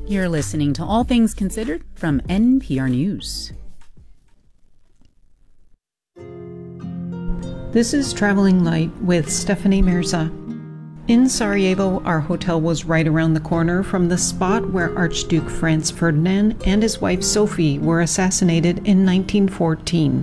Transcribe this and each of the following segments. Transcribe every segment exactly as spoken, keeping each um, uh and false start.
You're listening to All Things Considered from N P R News. This is Traveling Light with Stephanie Mirza. In Sarajevo, our hotel was right around the corner from the spot where Archduke Franz Ferdinand and his wife Sophie were assassinated in nineteen fourteen.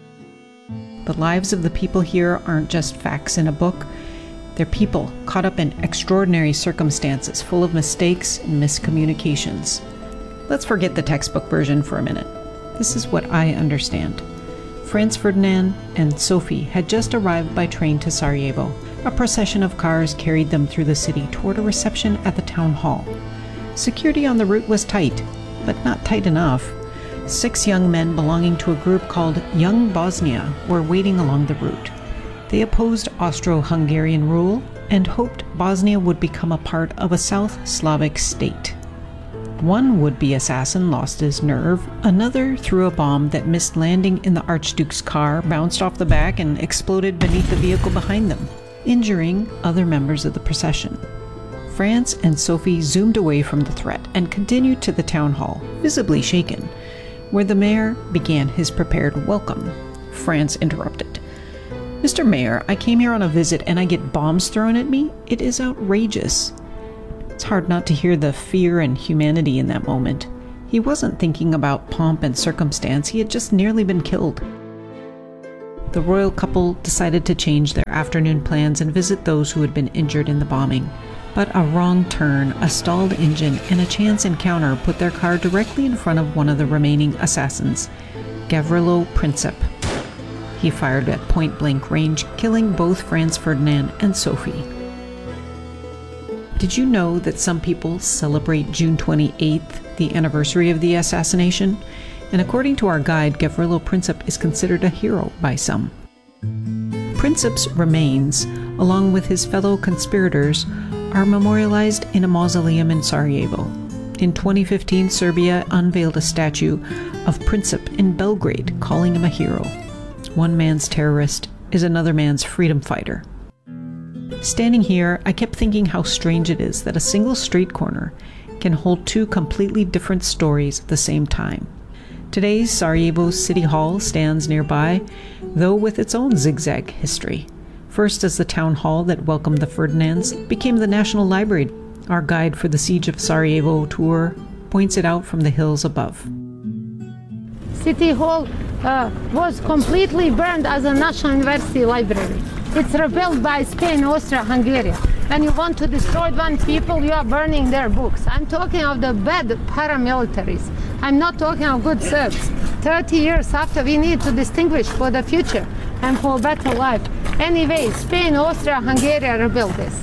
The lives of the people here aren't just facts in a book. They're people caught up in extraordinary circumstances full of mistakes and miscommunications. Let's forget the textbook version for a minute. This is what I understand. Franz Ferdinand and Sophie had just arrived by train to Sarajevo. A procession of cars carried them through the city toward a reception at the town hall. Security on the route was tight, but not tight enough. Six young men belonging to a group called Young Bosnia were waiting along the route. They opposed Austro-Hungarian rule and hoped Bosnia would become a part of a South Slavic state. One would-be assassin lost his nerve. Another threw a bomb that missed landing in the Archduke's car, bounced off the back, and exploded beneath the vehicle behind them, injuring other members of the procession. Franz and Sophie zoomed away from the threat and continued to the town hall, visibly shaken, where the mayor began his prepared welcome. Franz interrupted. "Mister Mayor, I came here on a visit and I get bombs thrown at me? It is outrageous." It's hard not to hear the fear and humanity in that moment. He wasn't thinking about pomp and circumstance. He had just nearly been killed. The royal couple decided to change their afternoon plans and visit those who had been injured in the bombing. But a wrong turn, a stalled engine, and a chance encounter put their car directly in front of one of the remaining assassins, Gavrilo Princip. He fired at point-blank range, killing both Franz Ferdinand and Sophie. Did you know that some people celebrate June twenty-eighth, the anniversary of the assassination? And according to our guide, Gavrilo Princip is considered a hero by some. Princip's remains, along with his fellow conspirators, are memorialized in a mausoleum in Sarajevo. In twenty fifteen, Serbia unveiled a statue of Princip in Belgrade, calling him a hero. One man's terrorist is another man's freedom fighter. Standing here, I kept thinking how strange it is that a single street corner can hold two completely different stories at the same time. Today's Sarajevo City Hall stands nearby, though with its own zigzag history. First as the town hall that welcomed the Ferdinands, became the National Library. Our guide for the Siege of Sarajevo tour points it out from the hills above. City Hall uh, was completely burned as a National University Library. It's rebuilt by Spain, Austria-Hungary. When you want to destroy one people, you are burning their books. I'm talking of the bad paramilitaries. I'm not talking of good Serbs. thirty years after, we need to distinguish for the future and for a better life. Anyway, Spain, Austria-Hungary rebuilt this.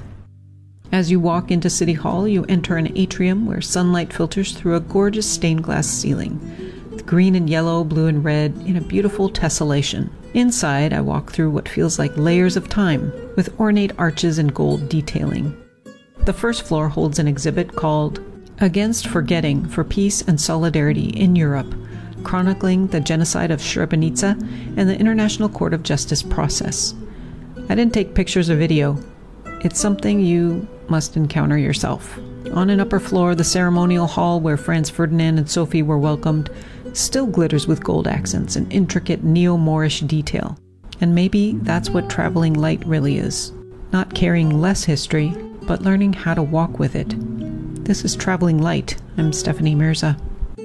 As you walk into City Hall, you enter an atrium where sunlight filters through a gorgeous stained glass ceiling, with green and yellow, blue and red, in a beautiful tessellation. Inside, I walk through what feels like layers of time, with ornate arches and gold detailing. The first floor holds an exhibit called Against Forgetting for Peace and Solidarity in Europe, chronicling the genocide of Srebrenica and the International Court of Justice process. I didn't take pictures or video. It's something you must encounter yourself. On an upper floor, the ceremonial hall where Franz Ferdinand and Sophie were welcomed still glitters with gold accents and intricate neo-Moorish detail. And maybe that's what traveling light really is. Not carrying less history, but learning how to walk with it. This is Traveling Light. I'm Stephanie Mirza.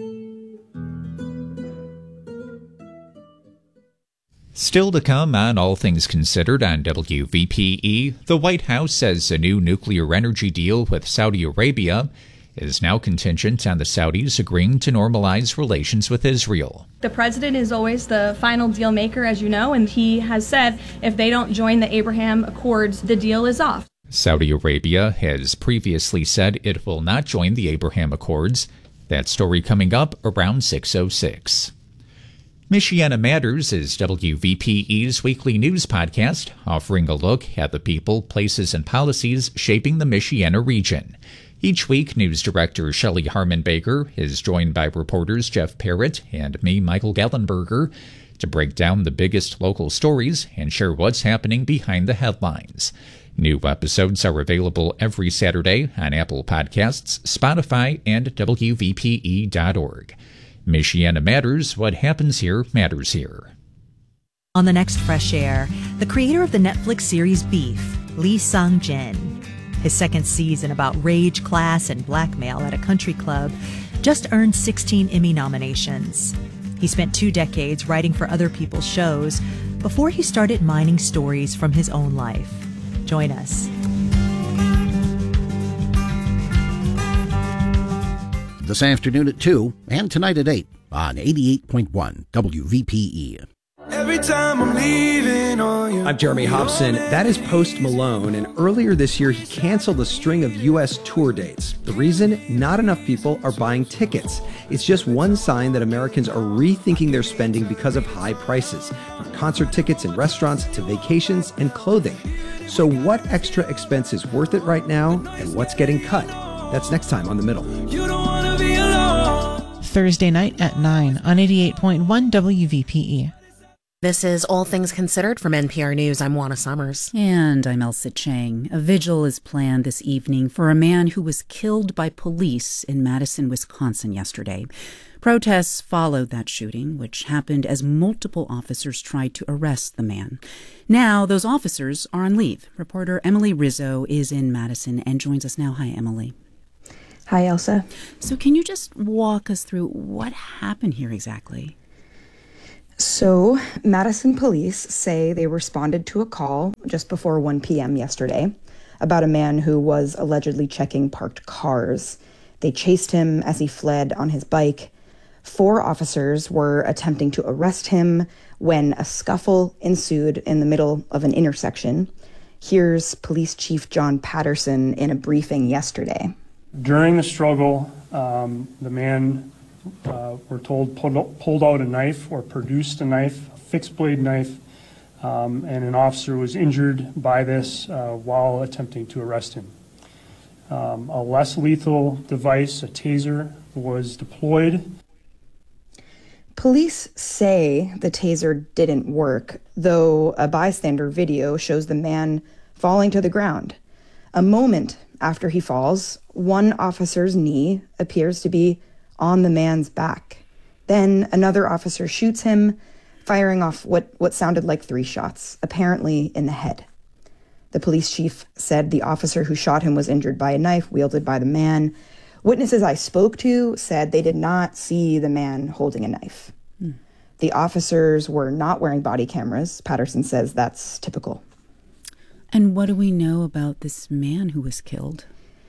Still to come on All Things Considered on W V P E, the White House says a new nuclear energy deal with Saudi Arabia is now contingent on the Saudis agreeing to normalize relations with Israel. The president is always the final deal maker, as you know, and he has said if they don't join the Abraham Accords, the deal is off. Saudi Arabia has previously said it will not join the Abraham Accords. That story coming up around six oh six. Michiana Matters is W V P E's weekly news podcast, offering a look at the people, places, and policies shaping the Michiana region. Each week, news director Shelley Harmon Baker is joined by reporters Jeff Parrott and me, Michael Gallenberger, to break down the biggest local stories and share what's happening behind the headlines. New episodes are available every Saturday on Apple Podcasts, Spotify, and W V P E dot org. Michiana Matters, what happens here matters here. On the next Fresh Air, the creator of the Netflix series Beef, Lee Sung-jin. His second season about rage, class, and blackmail at a country club just earned sixteen Emmy nominations. He spent two decades writing for other people's shows before he started mining stories from his own life. Join us. This afternoon at two and tonight at eight on eighty-eight point one W V P E. Every time I'm leaving on you. I'm Jeremy Hobson. That is Post Malone, and earlier this year he canceled a string of U S tour dates. The reason? Not enough people are buying tickets. It's just one sign that Americans are rethinking their spending because of high prices, from concert tickets and restaurants to vacations and clothing. So what extra expense is worth it right now, and what's getting cut? That's next time on The Middle. You don't wanna be alone. Thursday night at nine on eighty-eight point one W V P E. This is All Things Considered from N P R News. I'm Juana Summers. And I'm Elsa Chang. A vigil is planned this evening for a man who was killed by police in Madison, Wisconsin yesterday. Protests followed that shooting, which happened as multiple officers tried to arrest the man. Now, those officers are on leave. Reporter Emily Rizzo is in Madison and joins us now. Hi, Emily. Hi, Elsa. So can you just walk us through what happened here exactly? So, Madison police say they responded to a call just before one p.m. yesterday about a man who was allegedly checking parked cars. They chased him as he fled on his bike. Four officers were attempting to arrest him when a scuffle ensued in the middle of an intersection. Here's Police Chief John Patterson in a briefing yesterday. During the struggle, um, the man Uh, we're told pulled, pulled out a knife or produced a knife, a fixed blade knife, um, and an officer was injured by this uh, while attempting to arrest him. Um, a less lethal device, a taser, was deployed. Police say the taser didn't work, though a bystander video shows the man falling to the ground. A moment after he falls, one officer's knee appears to be on the man's back. Then another officer shoots him, firing off what, what sounded like three shots, apparently in the head. The police chief said the officer who shot him was injured by a knife wielded by the man. Witnesses I spoke to said they did not see the man holding a knife. Hmm. The officers were not wearing body cameras. Patterson says that's typical. And what do we know about this man who was killed?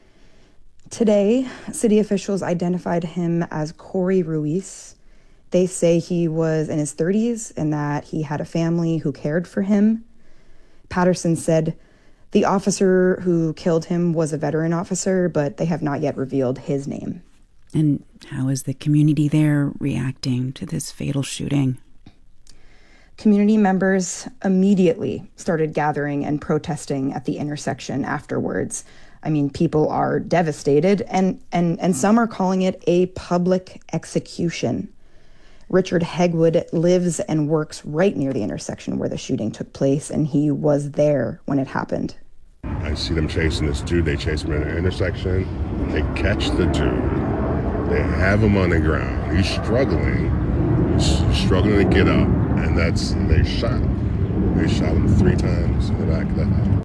Today, city officials identified him as Corey Ruiz. They say he was in his thirties and that he had a family who cared for him. Patterson said the officer who killed him was a veteran officer, but they have not yet revealed his name. And how is the community there reacting to this fatal shooting? Community members immediately started gathering and protesting at the intersection afterwards. I mean, people are devastated, and, and, and some are calling it a public execution. Richard Hegwood lives and works right near the intersection where the shooting took place, and he was there when it happened. I see them chasing this dude. They chase him in the intersection. They catch the dude. They have him on the ground. He's struggling. He's struggling to get up, and that's, they shot him. They shot him three times in the back of the head.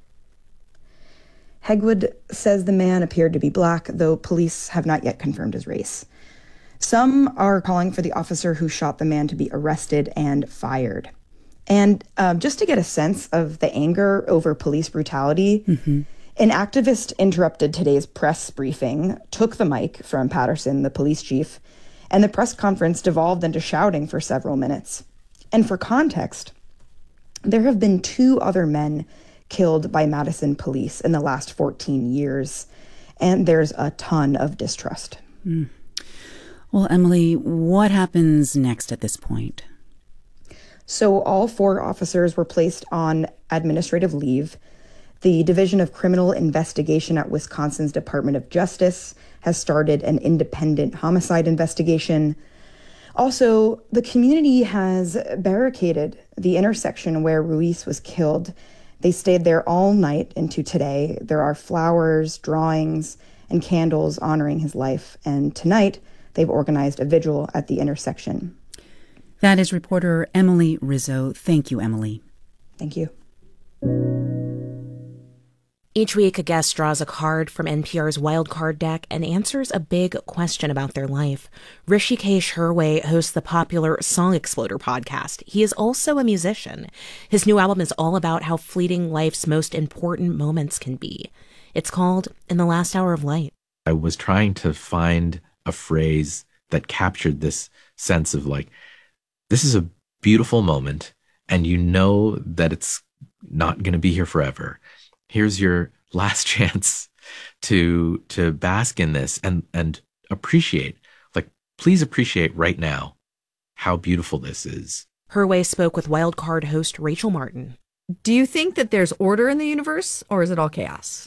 Hegwood says the man appeared to be black, though police have not yet confirmed his race. Some are calling for the officer who shot the man to be arrested and fired. And um, just to get a sense of the anger over police brutality, mm-hmm. an activist interrupted today's press briefing, took the mic from Patterson, the police chief, and the press conference devolved into shouting for several minutes. And for context, there have been two other men killed by Madison police in the last fourteen years, and there's a ton of distrust. Mm. Well, Emily, what happens next at this point? So all four officers were placed on administrative leave. The Division of Criminal Investigation at Wisconsin's Department of Justice has started an independent homicide investigation. Also, the community has barricaded the intersection where Ruiz was killed. They stayed there all night into today. There are flowers, drawings, and candles honoring his life. And tonight, they've organized a vigil at the intersection. That is reporter Emily Rizzo. Thank you, Emily. Thank you. Each week, a guest draws a card from N P R's Wild Card deck and answers a big question about their life. Hrishikesh Hirway hosts the popular Song Exploder podcast. He is also a musician. His new album is all about how fleeting life's most important moments can be. It's called In the Last Hour of Light. I was trying to find a phrase that captured this sense of like, this is a beautiful moment, and you know that it's not going to be here forever. Here's your last chance to to bask in this and and appreciate, like, please appreciate right now how beautiful this is. Hirway spoke with Wild Card host Rachel Martin. Do you think that there's order in the universe, or is it all chaos?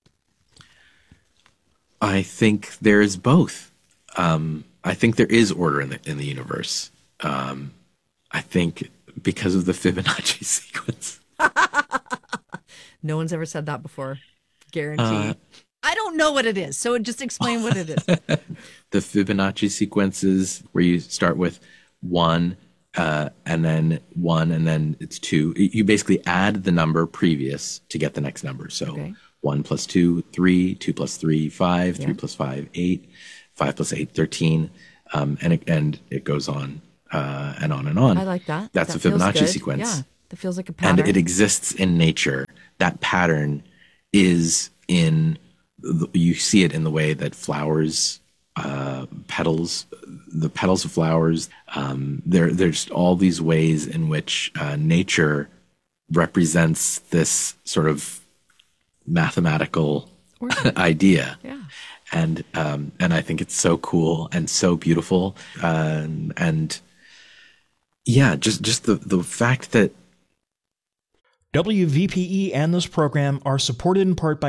I think there's both. Um, I think there is order in the in the universe. Um, I think because of the Fibonacci sequence. No one's ever said that before. Guaranteed. Uh, I don't know what it is, so just explain what it is. The Fibonacci sequences where you start with one, uh, and then one, and then it's two. You basically add the number previous to get the next number. So okay. one plus two, three, two plus three, five, yeah. three plus five, eight, five plus eight, thirteen, um, and it, and it goes on uh, and on and on. I like that. That's that the Fibonacci sequence. Yeah, that feels like a pattern. And it exists in nature. That pattern is in, you see it in the way that flowers, uh, petals, the petals of flowers, um, there, there's all these ways in which uh, nature represents this sort of mathematical idea. Yeah. And, um, and I think it's so cool and so beautiful. Uh, and yeah, just, just the, the fact that W V P E and this program are supported in part by